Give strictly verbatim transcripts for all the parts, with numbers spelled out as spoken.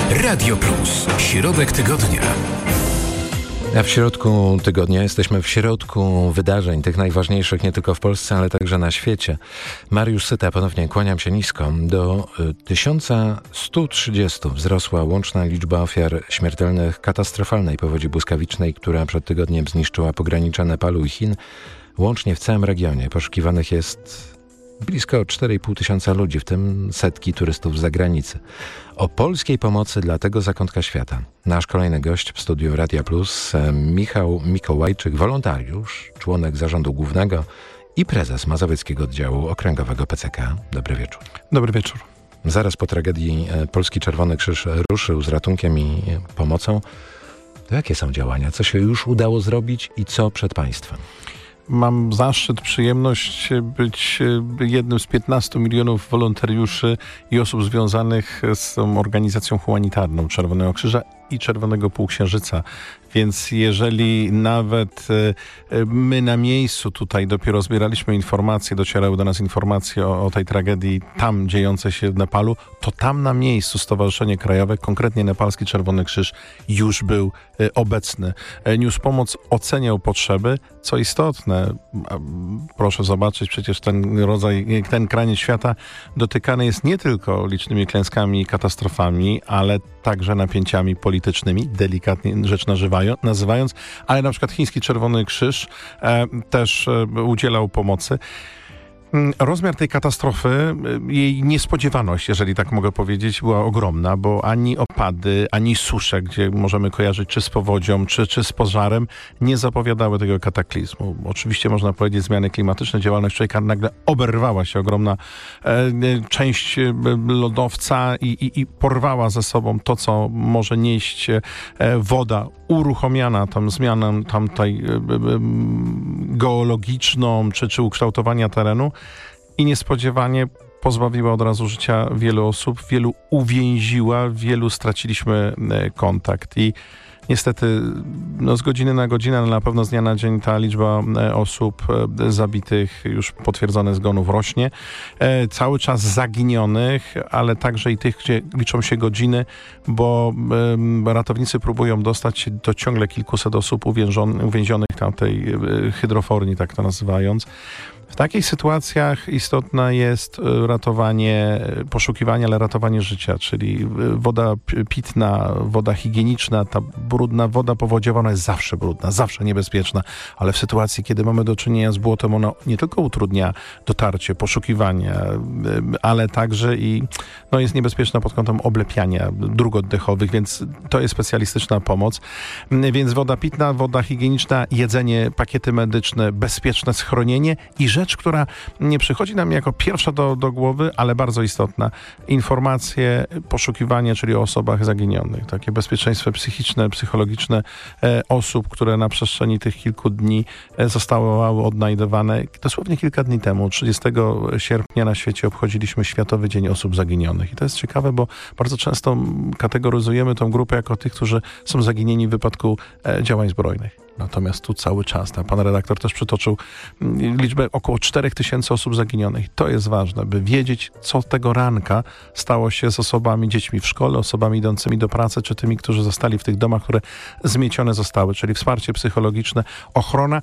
Radio Plus. Środek tygodnia. A w środku tygodnia jesteśmy w środku wydarzeń, tych najważniejszych nie tylko w Polsce, ale także na świecie. Mariusz Syta, ponownie kłaniam się nisko. Do tysiąc sto trzydzieści wzrosła łączna liczba ofiar śmiertelnych katastrofalnej powodzi błyskawicznej, która przed tygodniem zniszczyła pogranicze Nepalu i Chin. Łącznie w całym regionie poszukiwanych jest blisko cztery i pół tysiąca ludzi, w tym setki turystów z zagranicy. O polskiej pomocy dla tego zakątka świata nasz kolejny gość w studiu Radia Plus, Michał Mikołajczyk, wolontariusz, członek zarządu głównego i prezes Mazowieckiego Oddziału Okręgowego P C K. Dobry wieczór. Dobry wieczór. Zaraz po tragedii Polski Czerwony Krzyż ruszył z ratunkiem i pomocą. To jakie są działania? Co się już udało zrobić i co przed państwem? Mam zaszczyt, przyjemność być jednym z piętnastu milionów wolontariuszy i osób związanych z tą organizacją humanitarną Czerwonego Krzyża i Czerwonego Półksiężyca. Więc jeżeli nawet my na miejscu tutaj dopiero zbieraliśmy informacje, docierały do nas informacje o, o tej tragedii tam dziejącej się w Nepalu, to tam na miejscu Stowarzyszenie Krajowe, konkretnie Nepalski Czerwony Krzyż, już był obecny. Niósł pomoc, oceniał potrzeby. Co istotne, proszę zobaczyć, przecież ten rodzaj, ten kraniec świata dotykany jest nie tylko licznymi klęskami i katastrofami, ale także napięciami politycznymi, delikatnie rzecz nazywając, ale na przykład chiński Czerwony Krzyż e, też e, udzielał pomocy. Rozmiar tej katastrofy, jej niespodziewaność, jeżeli tak mogę powiedzieć, była ogromna, bo ani opady, ani susze, gdzie możemy kojarzyć czy z powodzią, czy, czy z pożarem, nie zapowiadały tego kataklizmu. Oczywiście można powiedzieć, zmiany klimatyczne, działalność człowieka, nagle oberwała się ogromna e, część lodowca i, i, i porwała ze sobą to, co może nieść e, woda uruchomiona, tam zmianą tamtej e, e, geologiczną, czy, czy ukształtowania terenu. I niespodziewanie pozbawiła od razu życia wielu osób, wielu uwięziła, wielu straciliśmy kontakt. I niestety no z godziny na godzinę, ale na pewno z dnia na dzień ta liczba osób zabitych, już potwierdzonych zgonów rośnie. Cały czas zaginionych, ale także i tych, gdzie liczą się godziny, bo ratownicy próbują dostać się do ciągle kilkuset osób uwięzionych na tej hydroforni, tak to nazywając. W takich sytuacjach istotne jest ratowanie, poszukiwanie, ale ratowanie życia, czyli woda pitna, woda higieniczna, ta brudna woda powodziowa, ona jest zawsze brudna, zawsze niebezpieczna, ale w sytuacji, kiedy mamy do czynienia z błotem, ona nie tylko utrudnia dotarcie, poszukiwanie, ale także i no, jest niebezpieczna pod kątem oblepiania dróg oddechowych, więc to jest specjalistyczna pomoc. Więc woda pitna, woda higieniczna, jedzenie, pakiety medyczne, bezpieczne schronienie i rzecz, która nie przychodzi nam jako pierwsza do, do głowy, ale bardzo istotna. Informacje, poszukiwanie, czyli o osobach zaginionych. Takie bezpieczeństwo psychiczne, psychologiczne e, osób, które na przestrzeni tych kilku dni e, zostały odnajdowane. Dosłownie kilka dni temu, trzydziestego sierpnia na świecie obchodziliśmy Światowy Dzień Osób Zaginionych. I to jest ciekawe, bo bardzo często kategoryzujemy tą grupę jako tych, którzy są zaginieni w wypadku e, działań zbrojnych. Natomiast tu cały czas, tam pan redaktor też przytoczył liczbę około cztery tysiące osób zaginionych. To jest ważne, by wiedzieć, co tego ranka stało się z osobami, dziećmi w szkole, osobami idącymi do pracy, czy tymi, którzy zostali w tych domach, które zmiecione zostały, czyli wsparcie psychologiczne, ochrona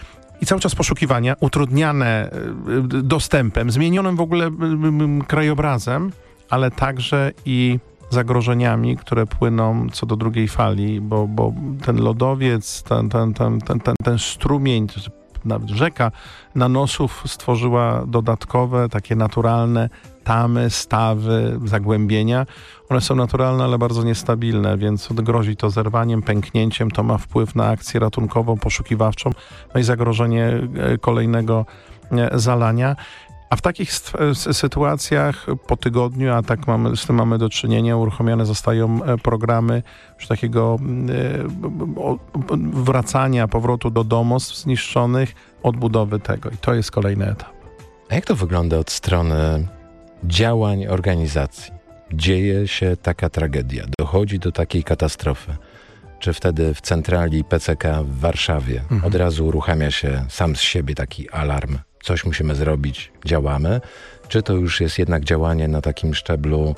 i cały czas poszukiwania, utrudniane dostępem, zmienionym w ogóle krajobrazem, ale także i zagrożeniami, które płyną co do drugiej fali, bo, bo ten lodowiec, ten, ten, ten, ten, ten, ten strumień, nawet rzeka nanosów stworzyła dodatkowe, takie naturalne tamy, stawy, zagłębienia. One są naturalne, ale bardzo niestabilne, więc grozi to zerwaniem, pęknięciem, to ma wpływ na akcję ratunkową, poszukiwawczą, no i zagrożenie kolejnego zalania. A w takich sytuacjach po tygodniu, a tak mamy, z tym mamy do czynienia, uruchomione zostają programy już takiego wracania, powrotu do domostw zniszczonych, odbudowy tego. I to jest kolejny etap. A jak to wygląda od strony działań organizacji? Dzieje się taka tragedia, dochodzi do takiej katastrofy. Czy wtedy w centrali P C K w Warszawie mhm. od razu uruchamia się sam z siebie taki alarm? Coś musimy zrobić, działamy? Czy to już jest jednak działanie na takim szczeblu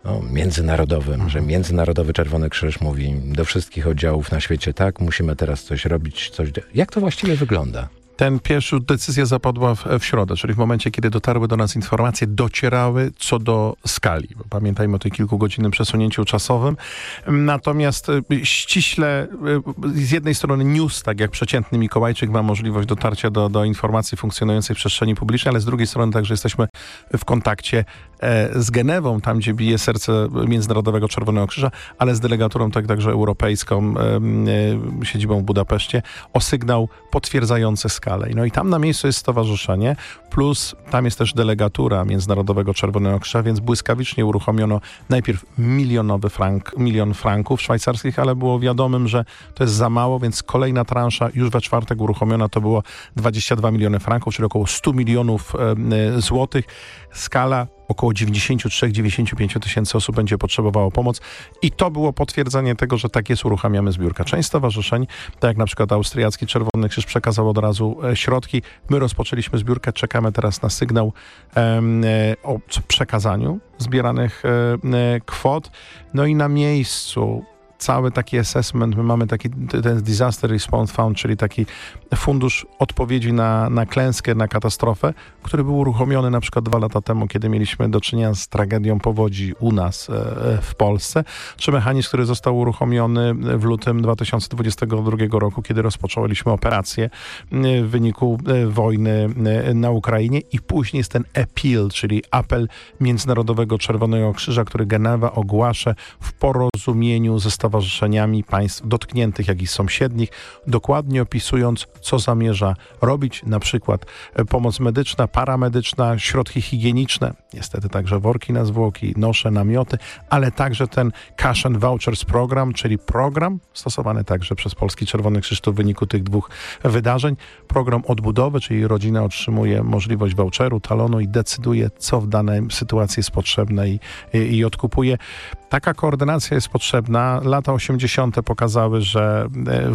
no, międzynarodowym, mhm. że Międzynarodowy Czerwony Krzyż mówi do wszystkich oddziałów na świecie, tak, musimy teraz coś robić, coś... Jak to właściwie wygląda? Ten pierwszy decyzja zapadła w, w środę, czyli w momencie, kiedy dotarły do nas informacje, docierały co do skali. Bo pamiętajmy o tej kilkugodzinnym przesunięciu czasowym. Natomiast ściśle z jednej strony news, tak jak przeciętny Mikołajczyk, ma możliwość dotarcia do, do informacji funkcjonującej w przestrzeni publicznej, ale z drugiej strony także jesteśmy w kontakcie e, z Genewą, tam gdzie bije serce Międzynarodowego Czerwonego Krzyża, ale z delegaturą tak, także europejską, e, e, siedzibą w Budapeszcie, o sygnał potwierdzający skalę. No i tam na miejscu jest stowarzyszenie, plus tam jest też delegatura Międzynarodowego Czerwonego Krzyża, więc błyskawicznie uruchomiono najpierw milionowy frank, milion franków szwajcarskich, ale było wiadomym, że to jest za mało, więc kolejna transza już we czwartek uruchomiona, to było dwadzieścia dwa miliony franków, czyli około sto milionów e, złotych. Skala około dziewięćdziesiąt trzy do dziewięćdziesięciu pięciu tysięcy osób będzie potrzebowało pomoc i to było potwierdzenie tego, że tak jest, uruchamiamy zbiórkę. Część stowarzyszeń, tak jak na przykład austriacki Czerwony Krzyż przekazał od razu e, środki. My rozpoczęliśmy zbiórkę, czekamy teraz na sygnał e, o przekazaniu zbieranych e, kwot. No i na miejscu cały taki assessment, my mamy taki ten Disaster Response Fund, czyli taki fundusz odpowiedzi na, na klęskę, na katastrofę, który był uruchomiony na przykład dwa lata temu, kiedy mieliśmy do czynienia z tragedią powodzi u nas e, w Polsce, czy mechanizm, który został uruchomiony w lutym dwa tysiące dwudziestego drugiego roku, kiedy rozpoczęliśmy operację w wyniku wojny na Ukrainie i później jest ten appeal, czyli apel Międzynarodowego Czerwonego Krzyża, który Genewa ogłasza w porozumieniu ze stowarzyszeniami państw dotkniętych, jak i sąsiednich, dokładnie opisując, co zamierza robić, na przykład pomoc medyczna, paramedyczna, środki higieniczne, niestety także worki na zwłoki, nosze, namioty, ale także ten Cash and Vouchers program, czyli program stosowany także przez Polski Czerwony Krzyż w wyniku tych dwóch wydarzeń. Program odbudowy, czyli rodzina otrzymuje możliwość voucheru, talonu i decyduje, co w danej sytuacji jest potrzebne i, i, i odkupuje. Taka koordynacja jest potrzebna. Lata osiemdziesiąte pokazały, że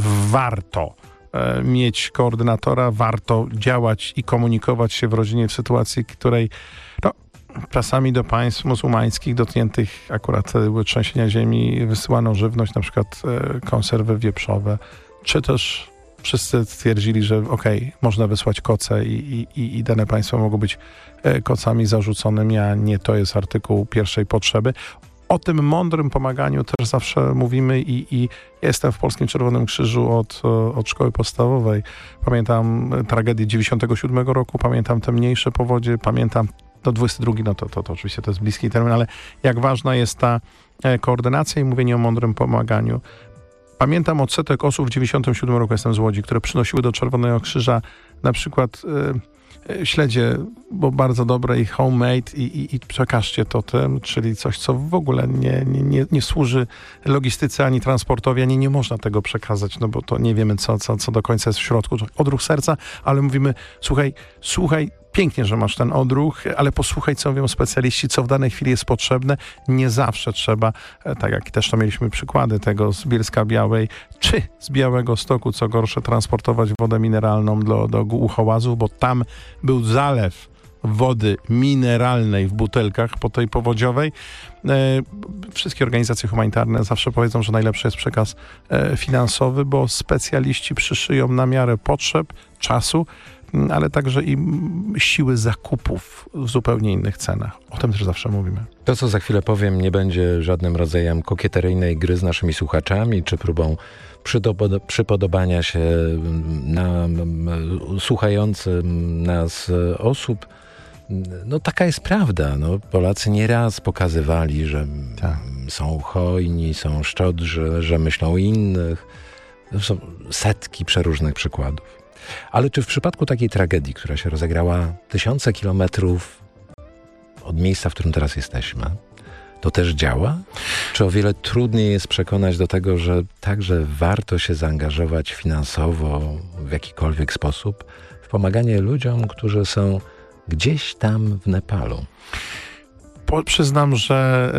warto mieć koordynatora, warto działać i komunikować się w rodzinie w sytuacji, której no, czasami do państw muzułmańskich dotkniętych akurat były trzęsienia ziemi, wysyłano żywność, na przykład konserwy wieprzowe, czy też wszyscy stwierdzili, że okej, okay, można wysłać koce i, i, i dane państwa mogą być kocami zarzuconymi, a nie to jest artykuł pierwszej potrzeby. O tym mądrym pomaganiu też zawsze mówimy i, i jestem w Polskim Czerwonym Krzyżu od, od szkoły podstawowej. Pamiętam tragedię dziewięćdziesiątego siódmego roku, pamiętam te mniejsze powodzie, pamiętam do dwudziestego drugiego, no to, to, to oczywiście to jest bliski termin, ale jak ważna jest ta koordynacja i mówienie o mądrym pomaganiu. Pamiętam odsetek osób w dziewięćdziesiątym siódmym roku, jestem z Łodzi, które przynosiły do Czerwonego Krzyża na przykład y, śledzie, bo bardzo dobre i homemade i, i, i przekażcie to tym, czyli coś, co w ogóle nie, nie, nie, nie służy logistyce ani transportowi, ani nie można tego przekazać, no bo to nie wiemy, co, co, co do końca jest w środku. Odruch serca, ale mówimy, słuchaj, słuchaj, pięknie, że masz ten odruch, ale posłuchaj, co mówią specjaliści, co w danej chwili jest potrzebne. Nie zawsze trzeba, tak jak też to mieliśmy przykłady tego z Bielska Białej, czy z Białegostoku, co gorsze, transportować wodę mineralną do, do Uchołazów, bo tam był zalew wody mineralnej w butelkach po tej powodziowej. E, wszystkie organizacje humanitarne zawsze powiedzą, że najlepszy jest przekaz e, finansowy, bo specjaliści przyszyją na miarę potrzeb, czasu, ale także i siły zakupów w zupełnie innych cenach. O tym też zawsze mówimy. To, co za chwilę powiem, nie będzie żadnym rodzajem kokieteryjnej gry z naszymi słuchaczami, czy próbą przypodobania się na słuchającym nas osób. No taka jest prawda. No, Polacy nieraz pokazywali, że tak. są hojni, są szczodrzy, że myślą o innych. To są setki przeróżnych przykładów. Ale czy w przypadku takiej tragedii, która się rozegrała tysiące kilometrów od miejsca, w którym teraz jesteśmy, to też działa? Czy o wiele trudniej jest przekonać do tego, że także warto się zaangażować finansowo w jakikolwiek sposób w pomaganie ludziom, którzy są gdzieś tam w Nepalu? Po, przyznam, że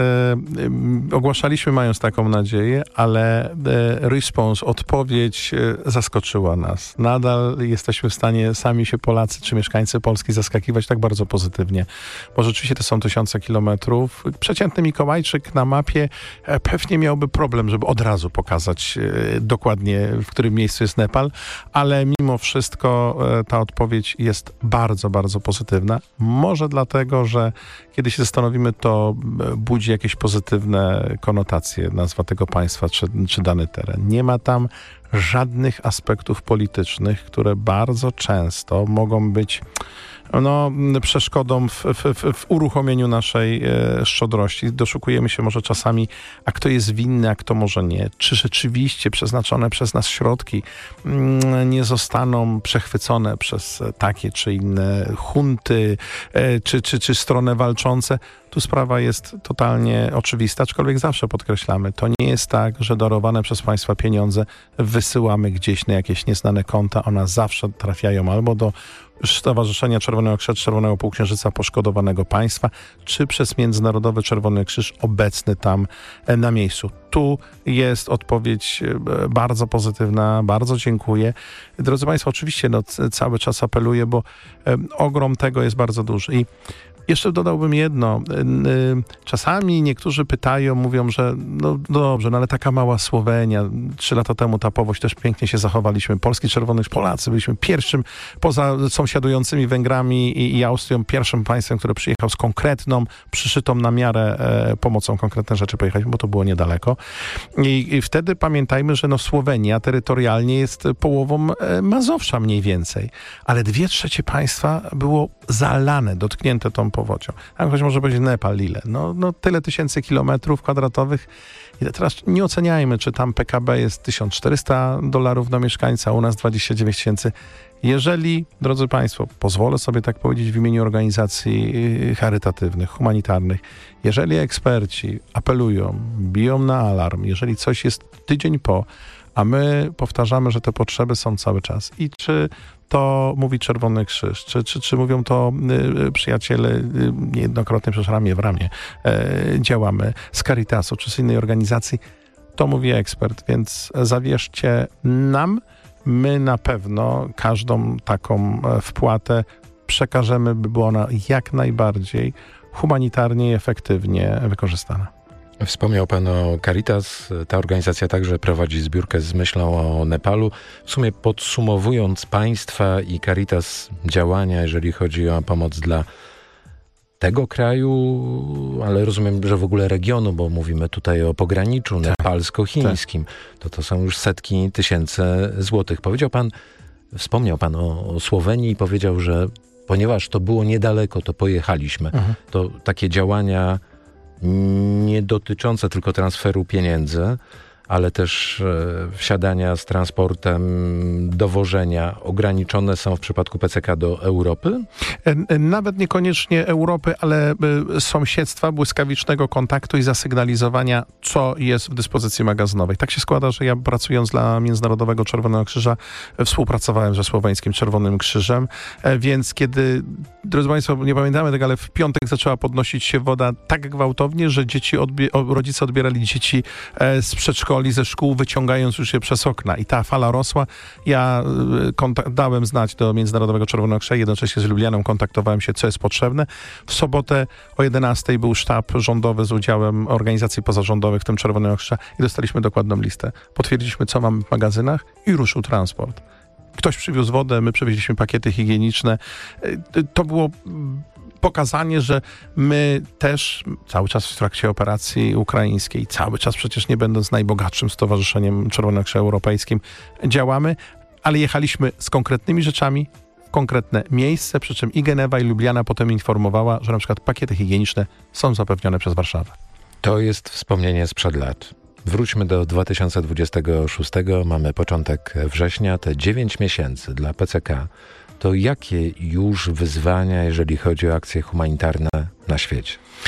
e, ogłaszaliśmy mając taką nadzieję, ale e, response, odpowiedź e, zaskoczyła nas. Nadal jesteśmy w stanie sami się Polacy czy mieszkańcy Polski zaskakiwać tak bardzo pozytywnie, bo rzeczywiście to są tysiące kilometrów. Przeciętny Mikołajczyk na mapie e, pewnie miałby problem, żeby od razu pokazać e, dokładnie, w którym miejscu jest Nepal, ale mimo wszystko e, ta odpowiedź jest bardzo, bardzo pozytywna. Może dlatego, że kiedy się zastanowimy, to budzi jakieś pozytywne konotacje nazwa tego państwa czy, czy dany teren. Nie ma tam żadnych aspektów politycznych, które bardzo często mogą być no, przeszkodą w, w, w uruchomieniu naszej e, szczodrości. Doszukujemy się może czasami, a kto jest winny, a kto może nie. Czy rzeczywiście przeznaczone przez nas środki mm, nie zostaną przechwycone przez takie czy inne hunty, e, czy, czy, czy strony walczące. Tu sprawa jest totalnie oczywista, aczkolwiek zawsze podkreślamy, to nie jest tak, że darowane przez państwa pieniądze wysyłamy gdzieś na jakieś nieznane konta. One zawsze trafiają albo do Stowarzyszenia Czerwonego Krzyża, Czerwonego Półksiężyca poszkodowanego państwa, czy przez Międzynarodowy Czerwony Krzyż obecny tam na miejscu. Tu jest odpowiedź bardzo pozytywna, bardzo dziękuję. Drodzy Państwo, oczywiście no, cały czas apeluję, bo ogrom tego jest bardzo duży. I jeszcze dodałbym jedno. Czasami niektórzy pytają, mówią, że no dobrze, no ale taka mała Słowenia, trzy lata temu ta powódź też pięknie się zachowaliśmy. Polski Czerwony, Polacy byliśmy pierwszym, poza sąsiadującymi Węgrami i, i Austrią, pierwszym państwem, które przyjechał z konkretną, przyszytą na miarę e, pomocą konkretne rzeczy pojechaliśmy, bo to było niedaleko. I, i wtedy pamiętajmy, że no Słowenia terytorialnie jest połową e, Mazowsza mniej więcej, ale dwie trzecie państwa było zalane, dotknięte tą powodzią. A ktoś może powiedzieć Nepal ile? No, no tyle tysięcy kilometrów kwadratowych. I teraz nie oceniajmy, czy tam P K B jest tysiąc czterysta dolarów na mieszkańca, u nas dwadzieścia dziewięć tysięcy. Jeżeli, drodzy Państwo, pozwolę sobie tak powiedzieć w imieniu organizacji charytatywnych, humanitarnych, jeżeli eksperci apelują, biją na alarm, jeżeli coś jest tydzień po, a my powtarzamy, że te potrzeby są cały czas. I czy to mówi Czerwony Krzyż, czy, czy, czy mówią to y, przyjaciele y, niejednokrotnie przez ramię w ramię y, działamy z Caritasu, czy z innej organizacji, to mówi ekspert, więc zawierzcie nam, my na pewno każdą taką wpłatę przekażemy, by była ona jak najbardziej humanitarnie i efektywnie wykorzystana. Wspomniał Pan o Caritas. Ta organizacja także prowadzi zbiórkę z myślą o Nepalu. W sumie podsumowując państwa i Caritas działania, jeżeli chodzi o pomoc dla tego kraju, ale rozumiem, że w ogóle regionu, bo mówimy tutaj o pograniczu nepalsko-chińskim, to to są już setki tysięcy złotych. Powiedział Pan, wspomniał Pan o, o Słowenii i powiedział, że ponieważ to było niedaleko, to pojechaliśmy. Mhm. To takie działania nie dotyczące tylko transferu pieniędzy, ale też e, wsiadania z transportem, dowożenia ograniczone są w przypadku P C K do Europy? Nawet niekoniecznie Europy, ale sąsiedztwa, błyskawicznego kontaktu i zasygnalizowania, co jest w dyspozycji magazynowej. Tak się składa, że ja pracując dla Międzynarodowego Czerwonego Krzyża współpracowałem ze Słoweńskim Czerwonym Krzyżem, więc kiedy, drodzy Państwo, nie pamiętamy tego, ale w piątek zaczęła podnosić się woda tak gwałtownie, że dzieci odbie- rodzice odbierali dzieci z przedszkoli, ze szkół, wyciągając już je przez okna. I ta fala rosła. Ja kontak- dałem znać do Międzynarodowego Czerwonego Krzyża, jednocześnie z Lublianą kontaktowałem się, co jest potrzebne. W sobotę o jedenastej był sztab rządowy z udziałem organizacji pozarządowych, w tym Czerwonego Krzyża, i dostaliśmy dokładną listę. Potwierdziliśmy, co mamy w magazynach i ruszył transport. Ktoś przywiózł wodę, my przywieźliśmy pakiety higieniczne. To było pokazanie, że my też cały czas w trakcie operacji ukraińskiej, cały czas przecież nie będąc najbogatszym stowarzyszeniem Czerwonego Krzyża Europejskim, działamy, ale jechaliśmy z konkretnymi rzeczami w konkretne miejsce, przy czym i Genewa, i Lubliana potem informowała, że na przykład pakiety higieniczne są zapewnione przez Warszawę. To jest wspomnienie sprzed lat. Wróćmy do dwa tysiące dwudziestego szóstego. Mamy początek września, te dziewięć miesięcy dla P C K. To jakie już wyzwania, jeżeli chodzi o akcje humanitarne na świecie?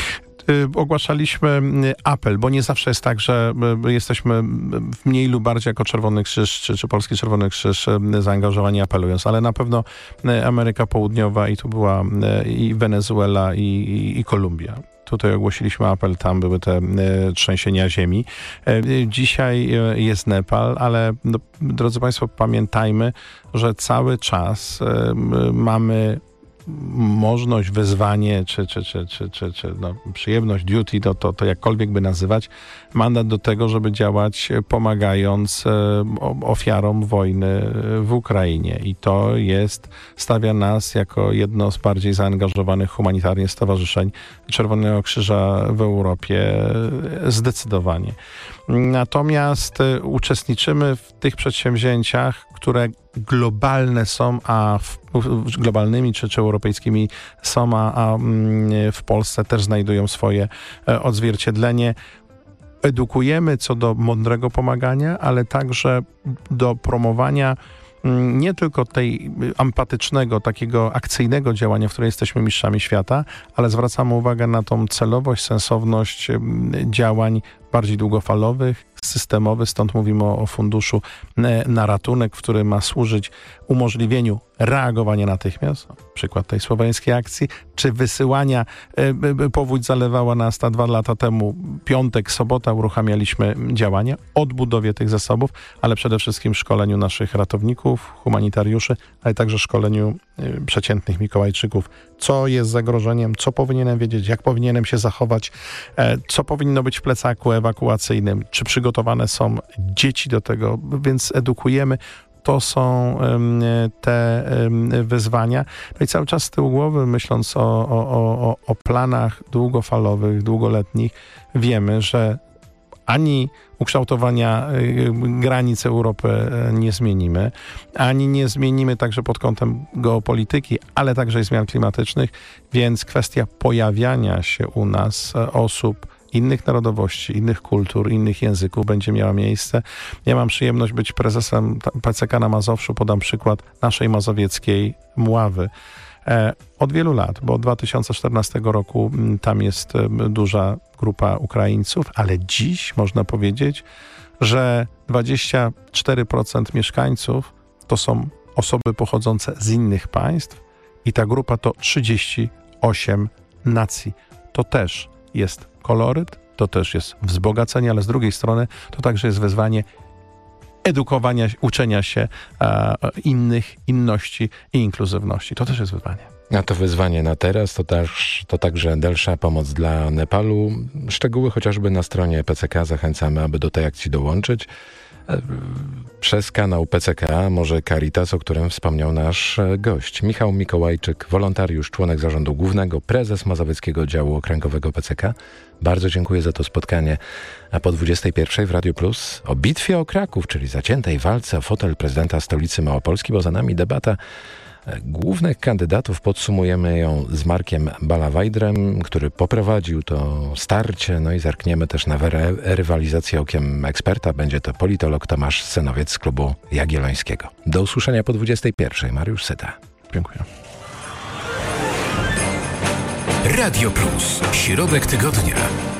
y, ogłaszaliśmy apel, bo nie zawsze jest tak, że y, jesteśmy w mniej lub bardziej jako Czerwony Krzyż czy, czy Polski Czerwony Krzyż y, zaangażowani apelując, ale na pewno y, Ameryka Południowa i tu była y, i Wenezuela i, i, i Kolumbia. Tutaj ogłosiliśmy apel, tam były te y, trzęsienia ziemi. Y, dzisiaj y, jest Nepal, ale no, drodzy Państwo, pamiętajmy, że cały czas y, y, mamy możliwość, wyzwanie, czy, czy, czy, czy, czy, czy no, przyjemność, duty, to, to, to jakkolwiek by nazywać, mandat do tego, żeby działać pomagając e, ofiarom wojny w Ukrainie. I to jest, stawia nas jako jedno z bardziej zaangażowanych humanitarnie stowarzyszeń Czerwonego Krzyża w Europie zdecydowanie. Natomiast e, uczestniczymy w tych przedsięwzięciach, które globalne są, a w, w, globalnymi czy, czy europejskimi są, a, a w Polsce też znajdują swoje e, odzwierciedlenie. Edukujemy co do mądrego pomagania, ale także do promowania nie tylko tej empatycznego, takiego akcyjnego działania, w którym jesteśmy mistrzami świata, ale zwracamy uwagę na tą celowość, sensowność działań bardziej długofalowych, systemowych, stąd mówimy o, o funduszu na ratunek, który ma służyć umożliwieniu reagowania natychmiast, przykład tej słoweńskiej akcji, czy wysyłania, e, powódź zalewała nas ta dwa lata temu, piątek, sobota uruchamialiśmy działania, odbudowie tych zasobów, ale przede wszystkim szkoleniu naszych ratowników, humanitariuszy, ale także szkoleniu e, przeciętnych Mikołajczyków, co jest zagrożeniem, co powinienem wiedzieć, jak powinienem się zachować, e, co powinno być w plecaku ewakuacyjnym, czy przygotowane są dzieci do tego, więc edukujemy. To są um, te um, wyzwania. No i cały czas z tyłu głowy, myśląc o, o, o, o planach długofalowych, długoletnich, wiemy, że ani ukształtowania y, granic Europy y, nie zmienimy, ani nie zmienimy także pod kątem geopolityki, ale także i zmian klimatycznych, więc kwestia pojawiania się u nas y, osób innych narodowości, innych kultur, innych języków będzie miała miejsce. Ja mam przyjemność być prezesem P C K na Mazowszu. Podam przykład naszej mazowieckiej Mławy. E, od wielu lat, bo od dwa tysiące czternastego roku m, tam jest m, duża grupa Ukraińców, ale dziś można powiedzieć, że dwadzieścia cztery procent mieszkańców to są osoby pochodzące z innych państw i ta grupa to trzydzieści osiem nacji. To też jest koloryt, to też jest wzbogacenie, ale z drugiej strony to także jest wezwanie edukowania, uczenia się e, innych, inności i inkluzywności. To też jest wyzwanie. A to wyzwanie na teraz, to, też, to także dalsza pomoc dla Nepalu. Szczegóły chociażby na stronie P C K. Zachęcamy, aby do tej akcji dołączyć. Przez kanał P C K, może Caritas, o którym wspomniał nasz gość. Michał Mikołajczyk, wolontariusz, członek zarządu głównego, prezes Mazowieckiego Działu Okręgowego P C K. Bardzo dziękuję za to spotkanie. A po dwudziestej pierwszej w Radiu Plus o bitwie o Kraków, czyli zaciętej walce o fotel prezydenta stolicy Małopolski, bo za nami debata głównych kandydatów. Podsumujemy ją z Markiem Balawajdrem, który poprowadził to starcie, no i zerkniemy też na rywalizację okiem eksperta. Będzie to politolog Tomasz Senowiec z klubu Jagiellońskiego. Do usłyszenia po dwudziestej pierwszej. Mariusz Syta. Dziękuję. Radio Plus. Środek tygodnia.